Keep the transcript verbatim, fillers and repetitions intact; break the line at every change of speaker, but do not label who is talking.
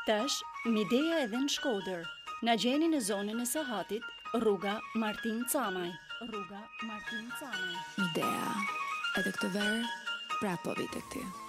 Tash, Midea edhe në Shkodër. Na gjeni në zonën e Sahatit, rruga Martin Camaj. Rruga Martin Camaj.
Midea, edhe këtë verë, prapo vite këty.